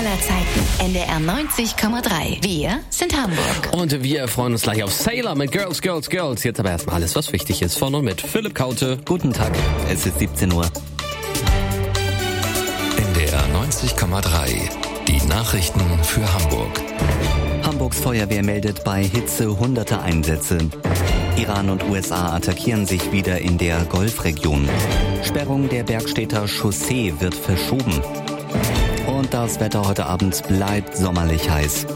aller Zeiten. NDR 90,3. Wir sind Hamburg. Und wir freuen uns gleich auf Sailor mit Girls, Girls, Girls. Jetzt aber erstmal alles, was wichtig ist. Von und mit Philipp Kaute. Guten Tag. Es ist 17 Uhr. NDR 90,3. Die Nachrichten für Hamburg. Hamburgs Feuerwehr meldet bei Hitze hunderte Einsätze. Iran und USA attackieren sich wieder in der Golfregion. Sperrung der Bergstädter Chaussee wird verschoben. Und das Wetter heute Abend bleibt sommerlich heiß.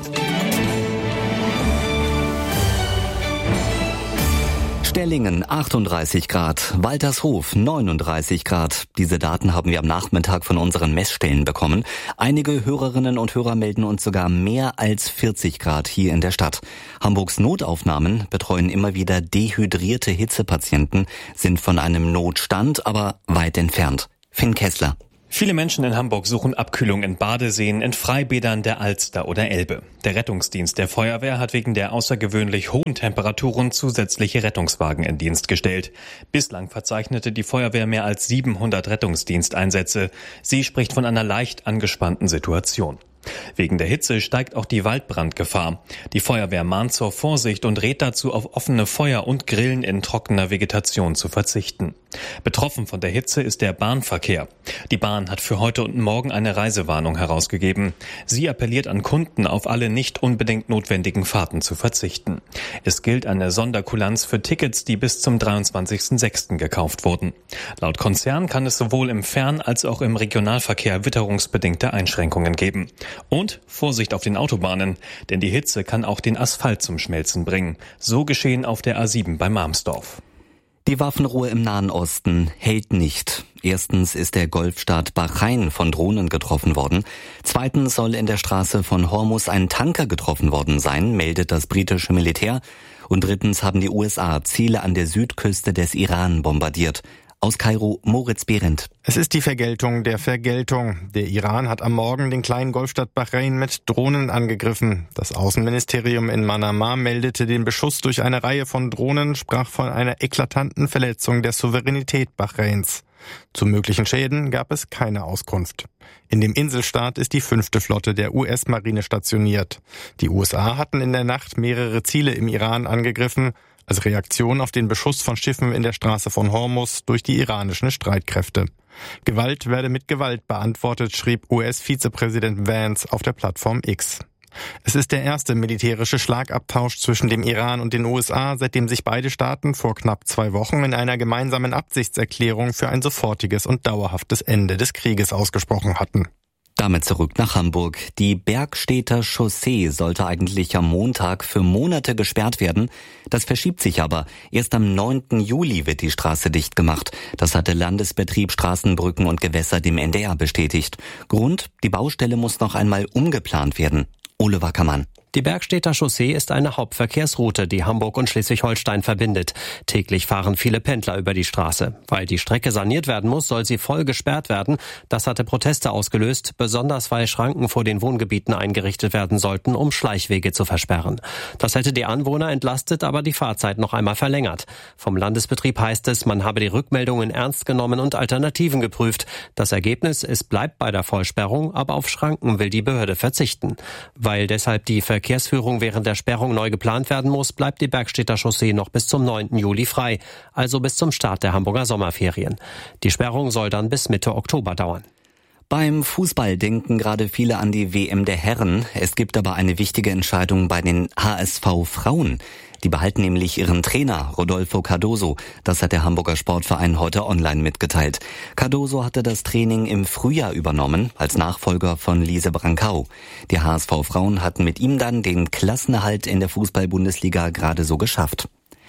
Stellingen 38 Grad, Waltershof 39 Grad. Diese Daten haben wir am Nachmittag von unseren Messstellen bekommen. Einige Hörerinnen und Hörer melden uns sogar mehr als 40 Grad hier in der Stadt. Hamburgs Notaufnahmen betreuen immer wieder dehydrierte Hitzepatienten, sind von einem Notstand aber weit entfernt. Finn Kessler. Viele Menschen in Hamburg suchen Abkühlung in Badeseen, in Freibädern der Alster oder Elbe. Der Rettungsdienst der Feuerwehr hat wegen der außergewöhnlich hohen Temperaturen zusätzliche Rettungswagen in Dienst gestellt. Bislang verzeichnete die Feuerwehr mehr als 700 Rettungsdiensteinsätze. Sie spricht von einer leicht angespannten Situation. Wegen der Hitze steigt auch die Waldbrandgefahr. Die Feuerwehr mahnt zur Vorsicht und rät dazu, auf offene Feuer und Grillen in trockener Vegetation zu verzichten. Betroffen von der Hitze ist der Bahnverkehr. Die Bahn hat für heute und morgen eine Reisewarnung herausgegeben. Sie appelliert an Kunden, auf alle nicht unbedingt notwendigen Fahrten zu verzichten. Es gilt eine Sonderkulanz für Tickets, die bis zum 23.06. gekauft wurden. Laut Konzern kann es sowohl im Fern- als auch im Regionalverkehr witterungsbedingte Einschränkungen geben. Und Vorsicht auf den Autobahnen, denn die Hitze kann auch den Asphalt zum Schmelzen bringen. So geschehen auf der A7 bei Marmsdorf. Die Waffenruhe im Nahen Osten hält nicht. Erstens ist der Golfstaat Bahrain von Drohnen getroffen worden. Zweitens soll in der Straße von Hormuz ein Tanker getroffen worden sein, meldet das britische Militär. Und drittens haben die USA Ziele an der Südküste des Iran bombardiert. Aus Kairo, Moritz Behrendt. Es ist die Vergeltung der Vergeltung. Der Iran hat am Morgen den kleinen Golfstaat Bahrain mit Drohnen angegriffen. Das Außenministerium in Manama meldete den Beschuss durch eine Reihe von Drohnen, sprach von einer eklatanten Verletzung der Souveränität Bahrains. Zu möglichen Schäden gab es keine Auskunft. In dem Inselstaat ist die 5. Flotte der US-Marine stationiert. Die USA hatten in der Nacht mehrere Ziele im Iran angegriffen, als Reaktion auf den Beschuss von Schiffen in der Straße von Hormuz durch die iranischen Streitkräfte. Gewalt werde mit Gewalt beantwortet, schrieb US-Vizepräsident Vance auf der Plattform X. Es ist der erste militärische Schlagabtausch zwischen dem Iran und den USA, seitdem sich beide Staaten vor knapp 2 Wochen in einer gemeinsamen Absichtserklärung für ein sofortiges und dauerhaftes Ende des Krieges ausgesprochen hatten. Damit zurück nach Hamburg. Die Bergstädter Chaussee sollte eigentlich am Montag für Monate gesperrt werden. Das verschiebt sich aber. Erst am 9. Juli wird die Straße dicht gemacht. Das hat der Landesbetrieb Straßenbrücken und Gewässer dem NDR bestätigt. Grund: die Baustelle muss noch einmal umgeplant werden. Ole Wackermann. Die Bergstädter Chaussee ist eine Hauptverkehrsroute, die Hamburg und Schleswig-Holstein verbindet. Täglich fahren viele Pendler über die Straße. Weil die Strecke saniert werden muss, soll sie voll gesperrt werden. Das hatte Proteste ausgelöst, besonders weil Schranken vor den Wohngebieten eingerichtet werden sollten, um Schleichwege zu versperren. Das hätte die Anwohner entlastet, aber die Fahrzeit noch einmal verlängert. Vom Landesbetrieb heißt es, man habe die Rückmeldungen ernst genommen und Alternativen geprüft. Das Ergebnis, es bleibt bei der Vollsperrung, aber auf Schranken will die Behörde verzichten. Weil deshalb die Verkehrsführung während der Sperrung neu geplant werden muss, bleibt die Bergstädter Chaussee noch bis zum 9. Juli frei, also bis zum Start der Hamburger Sommerferien. Die Sperrung soll dann bis Mitte Oktober dauern. Beim Fußball denken gerade viele an die WM der Herren. Es gibt aber eine wichtige Entscheidung bei den HSV-Frauen. Die behalten nämlich ihren Trainer, Rodolfo Cardoso. Das hat der Hamburger Sportverein heute online mitgeteilt. Cardoso hatte das Training im Frühjahr übernommen, als Nachfolger von Lise Brancau. Die HSV-Frauen hatten mit ihm dann den Klassenerhalt in der Fußball-Bundesliga gerade so geschafft.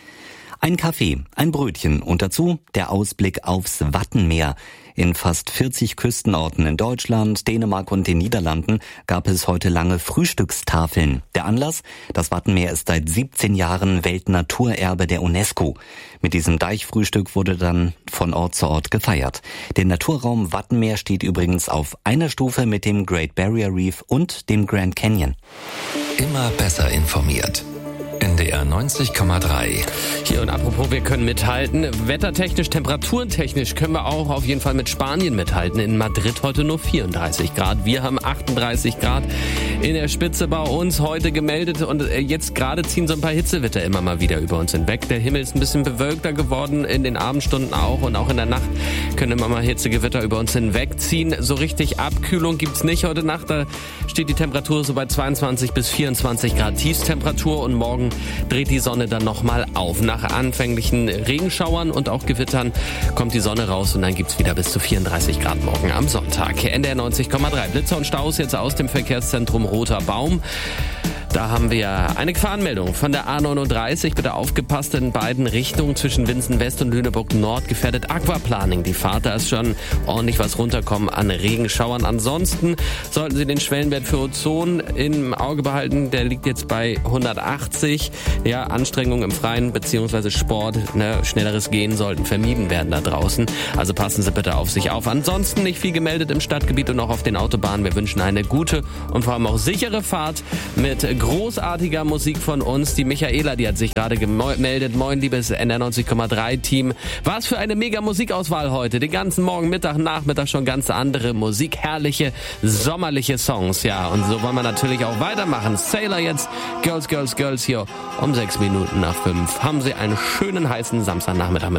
Ein Kaffee, ein Brötchen und dazu der Ausblick aufs Wattenmeer. In fast 40 Küstenorten in Deutschland, Dänemark und den Niederlanden gab es heute lange Frühstückstafeln. Der Anlass? Das Wattenmeer ist seit 17 Jahren Weltnaturerbe der UNESCO. Mit diesem Deichfrühstück wurde dann von Ort zu Ort gefeiert. Der Naturraum Wattenmeer steht übrigens auf einer Stufe mit dem Great Barrier Reef und dem Grand Canyon. Immer besser informiert. NDR 90,3. Hier, und apropos, wir können mithalten. Wettertechnisch, temperaturentechnisch können wir auch auf jeden Fall mit Spanien mithalten. In Madrid heute nur 34 Grad. Wir haben 38 Grad in der Spitze bei uns heute gemeldet. Und jetzt gerade ziehen so ein paar Hitzewetter immer mal wieder über uns hinweg. Der Himmel ist ein bisschen bewölkter geworden, in den Abendstunden auch. Und auch in der Nacht können immer mal Hitzegewitter über uns hinwegziehen. So richtig Abkühlung gibt's nicht heute Nacht. Da steht die Temperatur so bei 22 bis 24 Grad Tiefstemperatur. Und morgen dreht die Sonne dann nochmal auf. Nach anfänglichen Regenschauern und auch Gewittern kommt die Sonne raus und dann gibt's wieder bis zu 34 Grad morgen am Sonntag. NDR 90,3. Blitzer und Staus jetzt aus dem Verkehrszentrum Roter Baum. Da haben wir eine Gefahrenmeldung von der A39. Bitte aufgepasst, in beiden Richtungen zwischen Winsen West und Lüneburg Nord gefährdet Aquaplaning. Die Fahrt, da ist schon ordentlich was runterkommen an Regenschauern. Ansonsten sollten Sie den Schwellenwert für Ozon im Auge behalten. Der liegt jetzt bei 180. Ja, Anstrengungen im Freien bzw. Sport, schnelleres Gehen sollten vermieden werden da draußen. Also passen Sie bitte auf sich auf. Ansonsten nicht viel gemeldet im Stadtgebiet und auch auf den Autobahnen. Wir wünschen eine gute und vor allem auch sichere Fahrt mit großartiger Musik von uns. Die Michaela, die hat sich gerade gemeldet. Moin, liebes NDR 90,3 Team. Was für eine mega Musikauswahl heute. Den ganzen Morgen, Mittag, Nachmittag schon ganz andere Musik. Herrliche, sommerliche Songs. Ja, und so wollen wir natürlich auch weitermachen. Sailor jetzt. Girls, Girls, Girls hier um 6 Minuten nach 5. Haben Sie einen schönen heißen Samstagnachmittag mit